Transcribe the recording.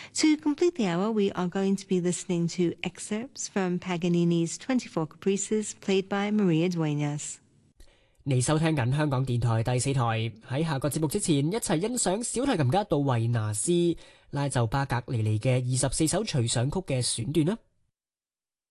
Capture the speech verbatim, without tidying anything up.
To complete the hour, we are going to be listening to excerpts from Paganini's twenty-four Caprices, played by Maria Dueñas. 你收聽緊香港電台第四台，喺下個節目之前，一齊欣賞小提琴家杜維納斯拉就巴格尼尼嘅二十四首隨想曲嘅選段啦。